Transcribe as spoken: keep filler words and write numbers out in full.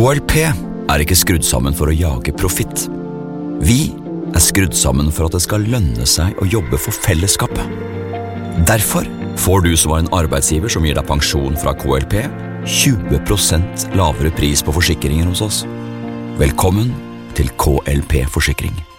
K L P er ikke skrudd sammen for å jage profitt. Vi er skrudd sammen for at det skal lønne seg å jobbe for fellesskapet. Derfor får du som er en arbeidsgiver som gir deg pensjon fra K L P, tjue prosent lavere pris på forsikringer hos oss. Velkommen til K L P Forsikring.